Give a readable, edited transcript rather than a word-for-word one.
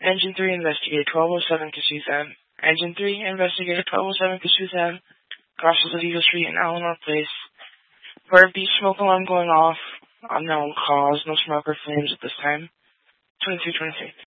Engine 3, investigator 1207 Kasuth Ave. Engine 3, investigator 1207 Kasuth Ave. Crosses of Eagle Street and Eleanor Place. Where the smoke alarm going off. Unknown cause. No smoke or flames at this time. 2226.